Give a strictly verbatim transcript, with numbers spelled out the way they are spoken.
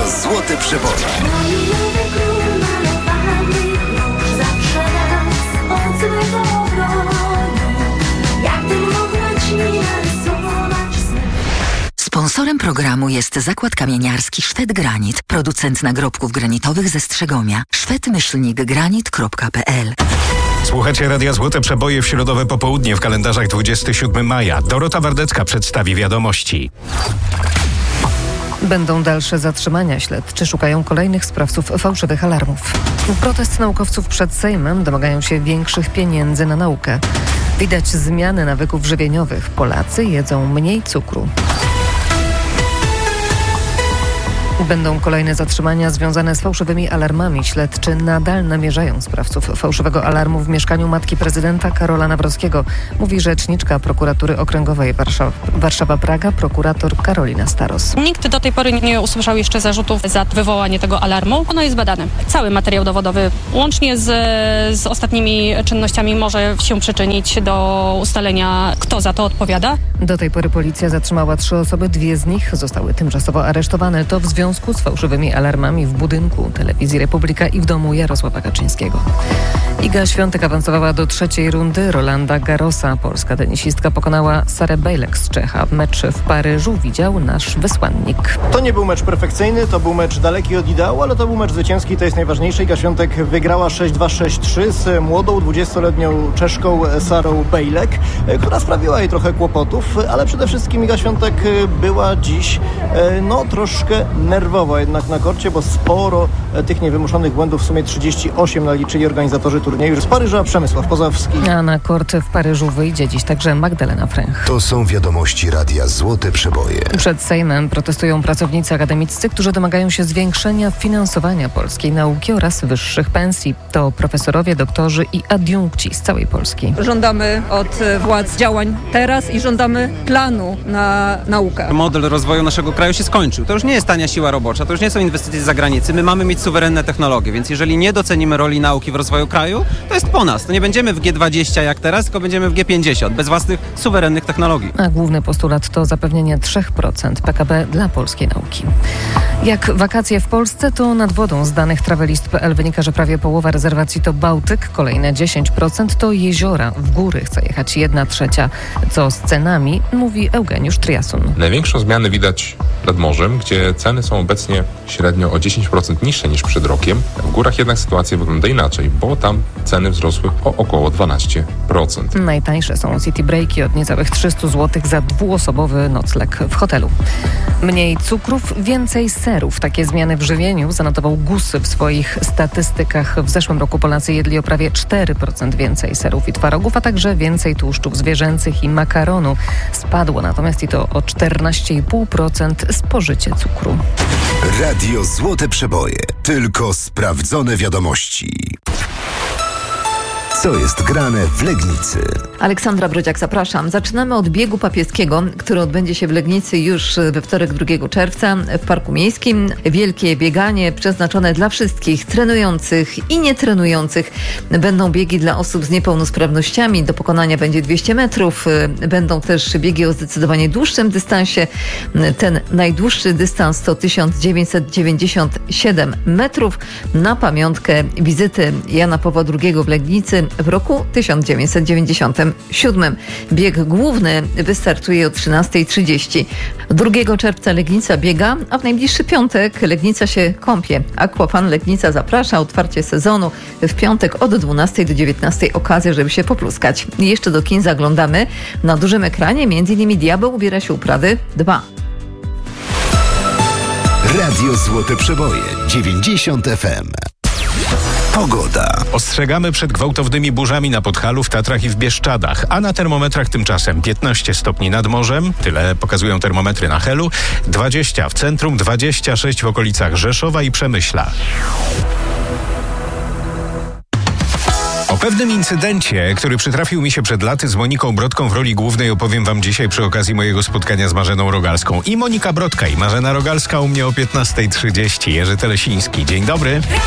Złote Przeboje. Sponsorem programu jest zakład kamieniarski Szwed Granit, producent nagrobków granitowych ze Strzegomia. szwed myślnik granit kropka p l. Słuchacie Radia Złote Przeboje w środowe popołudnie w kalendarzach dwudziestego siódmego maja. Dorota Wardecka przedstawi wiadomości. Będą dalsze zatrzymania. Śledczy szukają kolejnych sprawców fałszywych alarmów. Protest naukowców przed Sejmem domagają się większych pieniędzy na naukę. Widać zmiany nawyków żywieniowych. Polacy jedzą mniej cukru. Będą kolejne zatrzymania związane z fałszywymi alarmami. Śledczy nadal namierzają sprawców fałszywego alarmu w mieszkaniu matki prezydenta Karola Nawrockiego, mówi rzeczniczka prokuratury okręgowej Warszawa, Warszawa-Praga, prokurator Karolina Staros. Nikt do tej pory nie usłyszał jeszcze zarzutów za wywołanie tego alarmu. Ono jest badane. Cały materiał dowodowy, łącznie z, z ostatnimi czynnościami, może się przyczynić do ustalenia, kto za to odpowiada. Do tej pory policja zatrzymała trzy osoby, dwie z nich zostały tymczasowo aresztowane. To w związku z fałszywymi alarmami w budynku Telewizji Republika i w domu Jarosława Kaczyńskiego. Iga Świątek awansowała do trzeciej rundy. Rolanda Garrosa, polska tenisistka, pokonała Sarę Bejlek z Czecha. Mecz w Paryżu widział nasz wysłannik. To nie był mecz perfekcyjny, to był mecz daleki od ideału, ale to był mecz zwycięski, to jest najważniejsze. Iga Świątek wygrała sześć dwa sześć trzy z młodą, dwudziestoletnią Czeszką Sarą Bejlek, która sprawiła jej trochę kłopotów, ale przede wszystkim Iga Świątek była dziś no troszkę nerwowa jednak na korcie, bo sporo tych niewymuszonych błędów, w sumie trzydzieści osiem naliczyli organizatorzy turnieju. Z Paryża Przemysław Pozowski. A na kort w Paryżu wyjdzie dziś także Magdalena Fręch. To są wiadomości Radia Złote Przeboje. Przed Sejmem protestują pracownicy akademiccy, którzy domagają się zwiększenia finansowania polskiej nauki oraz wyższych pensji. To profesorowie, doktorzy i adiunkci z całej Polski. Żądamy od władz działań teraz i żądamy planu na naukę. Model rozwoju naszego kraju się skończył. To już nie jest tania siła robocza, to już nie są inwestycje z zagranicy. My mamy mieć suwerenne technologie, więc jeżeli nie docenimy roli nauki w rozwoju kraju, to jest po nas. To nie będziemy w G dwadzieścia jak teraz, tylko będziemy w G pięćdziesiąt, bez własnych suwerennych technologii. A główny postulat to zapewnienie trzy procent P K B dla polskiej nauki. Jak wakacje w Polsce, to nad wodą. Z danych travelist kropka p l wynika, że prawie połowa rezerwacji to Bałtyk, kolejne dziesięć procent to jeziora. W góry chce jechać jedna trzecia. Co z cenami, mówi Eugeniusz Triasun. Największą zmianę widać nad morzem, gdzie ceny są obecnie średnio o dziesięć procent niższe niż przed rokiem. W górach jednak sytuacja wygląda inaczej, bo tam ceny wzrosły o około dwanaście procent. Najtańsze są city breaki od niecałych trzysta złotych za dwuosobowy nocleg w hotelu. Mniej cukrów, więcej serów. Takie zmiany w żywieniu zanotował G U S w swoich statystykach. W zeszłym roku Polacy jedli o prawie cztery procent więcej serów i twarogów, a także więcej tłuszczów zwierzęcych i makaronu. Spadło natomiast i to o czternaście i pół procent spożycie cukru. Radio Złote Przeboje. Tylko sprawdzone wiadomości. Co jest grane w Legnicy? Aleksandra Brodziak, zapraszam. Zaczynamy od biegu papieskiego, który odbędzie się w Legnicy już we wtorek drugiego czerwca w Parku Miejskim. Wielkie bieganie przeznaczone dla wszystkich trenujących i nietrenujących. Będą biegi dla osób z niepełnosprawnościami. Do pokonania będzie dwieście metrów. Będą też biegi o zdecydowanie dłuższym dystansie. Ten najdłuższy dystans to tysiąc dziewięćset dziewięćdziesiąt siedem metrów. Na pamiątkę wizyty Jana Pawła drugiego w Legnicy w roku tysiąc dziewięćset dziewięćdziesiątym siódmym. Bieg główny wystartuje o trzynasta trzydzieści. drugiego czerwca Legnica biega, a w najbliższy piątek Legnica się kąpie. Aquafan Legnica zaprasza, otwarcie sezonu w piątek od dwunastej do dziewiętnastej. Okazja, żeby się popluskać. I jeszcze do kin zaglądamy. Na dużym ekranie między innymi Diabeł ubiera się u Prady dwa. Radio Złote Przeboje dziewięćdziesiąt F M. Pogoda. Ostrzegamy przed gwałtownymi burzami na Podhalu, w Tatrach i w Bieszczadach, a na termometrach tymczasem piętnaście stopni nad morzem, tyle pokazują termometry na Helu, dwadzieścia w centrum, dwadzieścia sześć w okolicach Rzeszowa i Przemyśla. O pewnym incydencie, który przytrafił mi się przed laty z Moniką Brodką w roli głównej, opowiem wam dzisiaj przy okazji mojego spotkania z Marzeną Rogalską. I Monika Brodka i Marzena Rogalska u mnie o piętnasta trzydzieści. Jerzy Telesiński. Dzień dobry.